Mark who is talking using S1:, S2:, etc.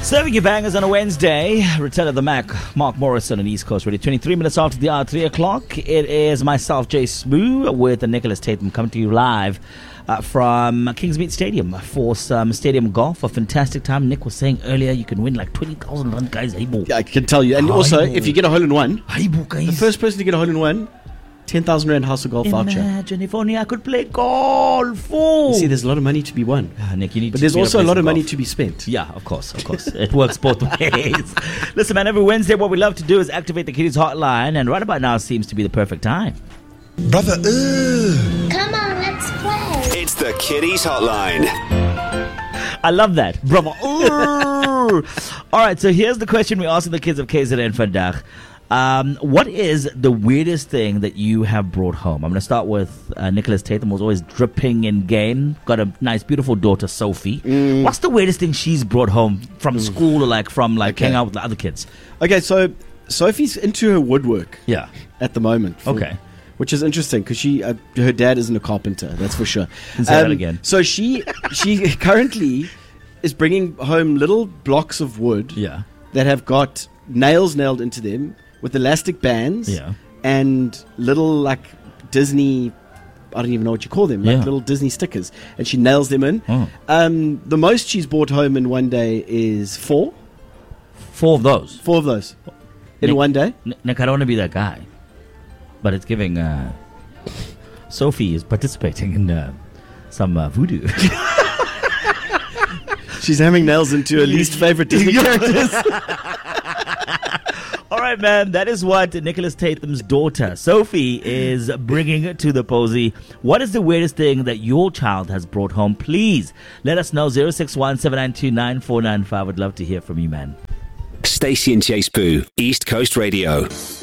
S1: Serving you bangers on a Wednesday. Return of the Mac. Mark Morrison on East Coast Radio. 23 minutes after the hour, 3 o'clock. It is myself, Jay Smoo, with Nicholas Tatham coming to you live from Kingsmead Stadium for some stadium golf. A fantastic time. Nick was saying earlier you can win like 20,000 rand, guys.
S2: Yeah, I can tell you. And also, if you get a hole-in-one, the first person to get a hole-in-one, 10,000 rand House of Golf voucher.
S1: Imagine if only I could play golf. Oh.
S2: You see, there's a lot of money to be won.
S1: Nick, you need
S2: but
S1: to
S2: there's also a lot of money
S1: golf
S2: to be spent.
S1: Yeah, of course. It works both ways. Listen, man, every Wednesday what we love to do is activate the Kiddies Hotline, and right about now seems to be the perfect time.
S3: Brother,
S4: Come on, let's play.
S5: It's the Kiddies Hotline.
S1: I love that. Bravo. All right, so here's the question we asked the kids of KZN vandag. What is the weirdest thing that you have brought home? I'm going to start with Nicholas Tatham, who's always dripping in game. Got a nice, beautiful daughter, Sophie. What's the weirdest thing she's brought home from school or hanging out with the other kids?
S2: Okay, so Sophie's into her woodwork.
S1: Yeah.
S2: At the moment. Which is interesting because her dad isn't a carpenter, that's for sure.
S1: Say that again.
S2: So she currently is bringing home little blocks of wood that have got nails nailed into them with elastic bands and little like Disney, I don't even know what you call them, like little Disney stickers, and she nails them in. The most she's brought home in one day is 4.
S1: 4 of those?
S2: 4 of those in one day.
S1: Nick, I don't want to be that guy, but it's giving Sophie is participating in some voodoo.
S2: She's hammering nails into her least favorite Disney characters.
S1: All right, man, that is what Nicholas Tatham's daughter, Sophie, is bringing to the posy. What is the weirdest thing that your child has brought home? Please let us know. 061-792-9495. I'd love to hear from you, man.
S5: Stacey and Chase Poo, East Coast Radio.